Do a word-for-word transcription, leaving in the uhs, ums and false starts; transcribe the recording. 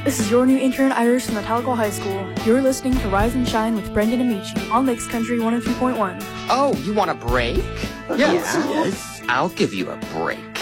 This is your new intern, Iris, from the Tahlequah High School. You're listening to Rise and Shine with Brendan and Michi on Lakes Country one oh two point one. Oh, you want a break? Yes. yes. I'll give you a break.